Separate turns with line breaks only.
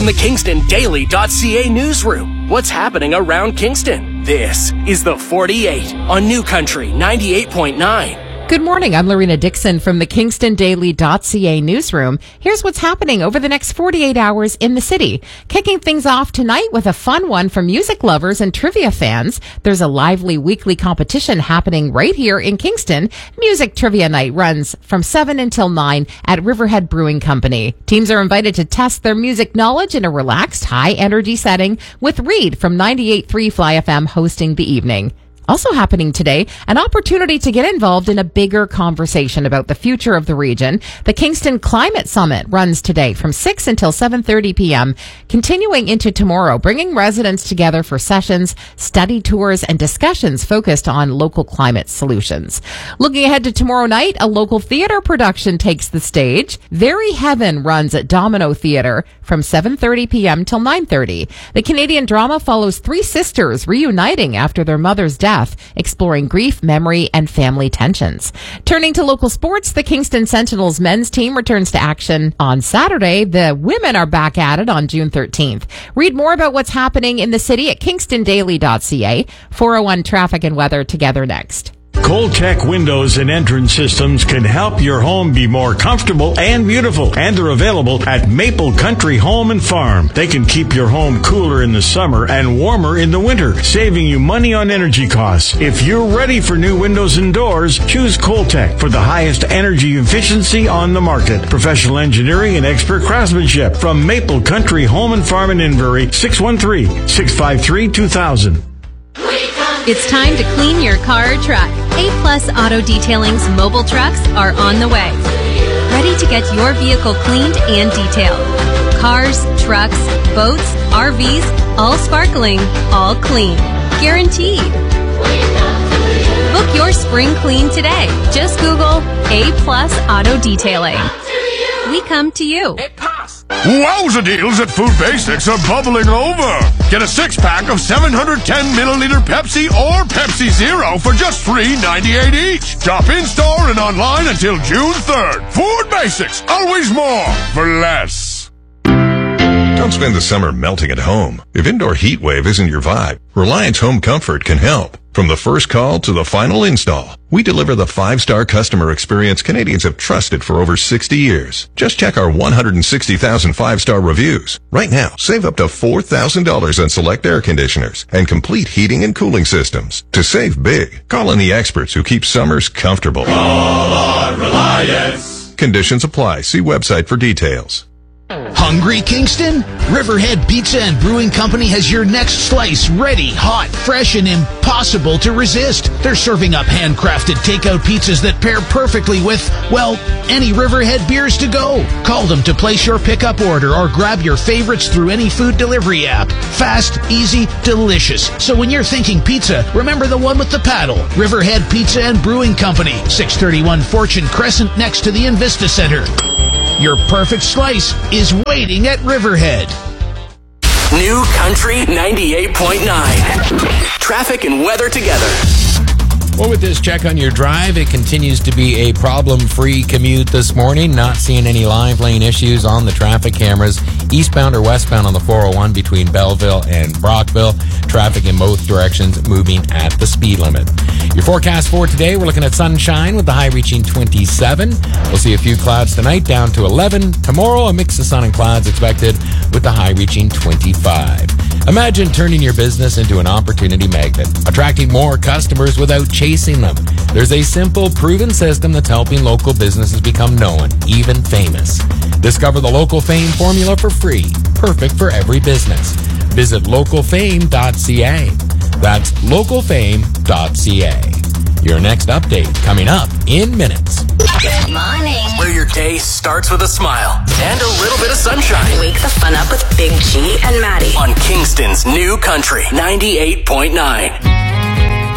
From the KingstonDaily.ca newsroom, what's happening around Kingston? This is the 48 on New Country 98.9.
Good morning. I'm Lorena Dixon from the KingstonDaily.ca newsroom. Here's what's happening over the next 48 hours in the city. Kicking things off tonight with a fun one for music lovers and trivia fans. There's a lively weekly competition happening right here in Kingston. Music Trivia Night runs from 7 until 9 at Riverhead Brewing Company. Teams are invited to test their music knowledge in a relaxed, high-energy setting with Reed from 98.3 Fly FM hosting the evening. Also happening today, an opportunity to get involved in a bigger conversation about the future of the region. The Kingston Climate Summit runs today from 6 until 7:30 p.m., continuing into tomorrow, bringing residents together for sessions, study tours, and discussions focused on local climate solutions. Looking ahead to tomorrow night, a local theater production takes the stage. Very Heaven runs at Domino Theater from 7:30 p.m. till 9:30. The Canadian drama follows three sisters reuniting after their mother's death, exploring grief, memory, and family tensions. Turning to local sports, the Kingston Sentinels men's team returns to action on Saturday. The women are back at it on June 13th. Read more about what's happening in the city at KingstonDaily.ca. 401 traffic and weather together next.
Coltech Windows and Entrance Systems can help your home be more comfortable and beautiful, and they're available at Maple Country Home and Farm. They can keep your home cooler in the summer and warmer in the winter, saving you money on energy costs. If you're ready for new windows and doors, choose Coltech for the highest energy efficiency on the market. Professional engineering and expert craftsmanship from Maple Country Home and Farm in Inverie, 613-653-2000.
It's time to clean your car or truck. A-Plus Auto Detailing's mobile trucks are on the way. Ready to get your vehicle cleaned and detailed. Cars, trucks, boats, RVs, all sparkling, all clean. Guaranteed. Book your spring clean today. Just Google A-Plus Auto Detailing. We come to you.
Wowza deals at Food Basics are bubbling over. Get a 6-pack of 710-milliliter Pepsi or Pepsi Zero for just $3.98 each. Shop in-store and online until June 3rd. Food Basics, always more for less.
Don't spend the summer melting at home. If indoor heat wave isn't your vibe, Reliance Home Comfort can help. From the first call to the final install, we deliver the 5-star customer experience Canadians have trusted for over 60 years. Just check our 160,000 5-star reviews. Right now, save up to $4,000 on select air conditioners and complete heating and cooling systems. To save big, call on the experts who keep summers comfortable.
Call on Reliance.
Conditions apply. See website for details.
Hungry, Kingston? Riverhead Pizza and Brewing Company has your next slice ready, hot, fresh, and impossible to resist. They're serving up handcrafted takeout pizzas that pair perfectly with, well, any Riverhead beers to go. Call them to place your pickup order or grab your favorites through any food delivery app. Fast, easy, delicious. So when you're thinking pizza, remember the one with the paddle. Riverhead Pizza and Brewing Company, 631 Fortune Crescent next to the Invista Center. Your perfect slice is waiting at Riverhead.
New Country 98.9. Traffic and weather together.
Well, with this check on your drive, it continues to be a problem-free commute this morning. Not seeing any live lane issues on the traffic cameras. Eastbound or westbound on the 401 between Belleville and Brockville. Traffic in both directions moving at the speed limit. Your forecast for today, we're looking at sunshine with the high reaching 27. We'll see a few clouds tonight down to 11. Tomorrow, a mix of sun and clouds expected with the high reaching 25. Imagine turning your business into an opportunity magnet, attracting more customers without chasing them. There's a simple, proven system that's helping local businesses become known, even famous. Discover the Local Fame formula for free, perfect for every business. Visit localfame.ca. That's localfame.ca. Your next update coming up in minutes.
Good morning.
Where your day starts with a smile and a little bit of sunshine.
Wake the fun up with Big G and Maddie
on Kingston's New Country 98.9.